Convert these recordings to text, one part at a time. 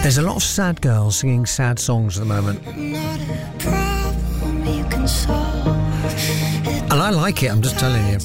There's a lot of sad girls singing sad songs at the moment. And I like it, I'm just telling you.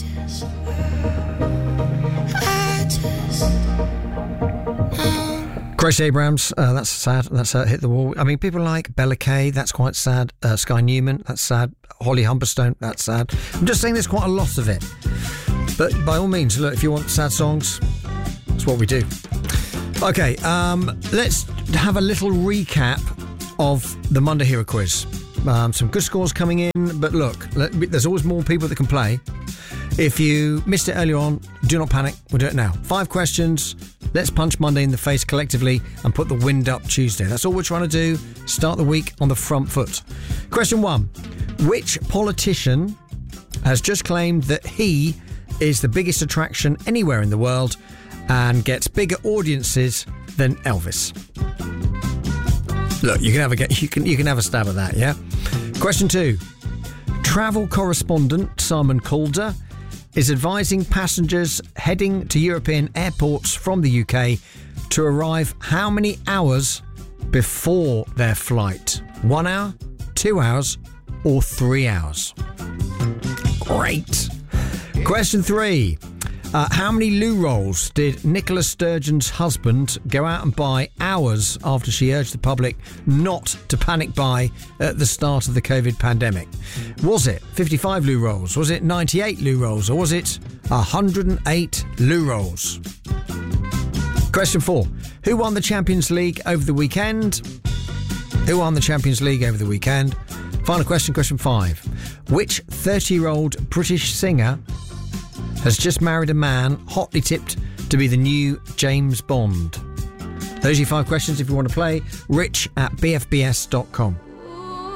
Grace Abrams, that's sad. That's Hit the Wall. I mean, people like Bella Kay, that's quite sad. Sky Newman, that's sad. Holly Humberstone, that's sad. I'm just saying there's quite a lot of it. But by all means, look, if you want sad songs, that's what we do. Okay, let's have a little recap of the Monday Hero Quiz. Some good scores coming in, but look, there's always more people that can play. If you missed it earlier on, do not panic, we'll do it now. 5 questions, let's punch Monday in the face collectively and put the wind up Tuesday. That's all we're trying to do, start the week on the front foot. Question 1, which politician has just claimed that he is the biggest attraction anywhere in the world and gets bigger audiences than Elvis? Look, you can have a stab at that, yeah? Question 2. Travel correspondent Simon Calder is advising passengers heading to European airports from the UK to arrive how many hours before their flight? 1 hour, 2 hours, or 3 hours? Great. Question 3. How many loo rolls did Nicola Sturgeon's husband go out and buy hours after she urged the public not to panic buy at the start of the COVID pandemic? Was it 55 loo rolls? Was it 98 loo rolls? Or was it 108 loo rolls? Question 4. Who won the Champions League over the weekend? Who won the Champions League over the weekend? Final question, question 5. Which 30-year-old British singer has just married a man hotly tipped to be the new James Bond? Those are your 5 questions if you want to play. Rich@bfbs.com.